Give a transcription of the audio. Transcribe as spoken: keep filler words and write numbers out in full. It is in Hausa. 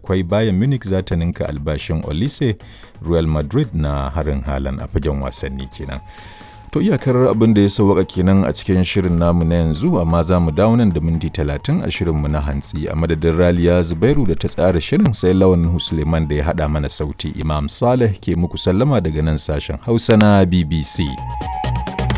akwai Bayern Munich za ta ninka albashin Olise, Real Madrid na harin halan a fagen wasanni kenan. To iyakar abin da ya sauwaka kenan a cikin shirin namu na yanzu, amma za mu dawo nan da minti talatin a shirinmu na hantsi. A madadin Raliya Zubairu da ta tsara shirin, sai Lawan Husleman da ya haɗa mana sauti. Imam Saleh ke muku sallama daga nan sashen Hausa na B B C.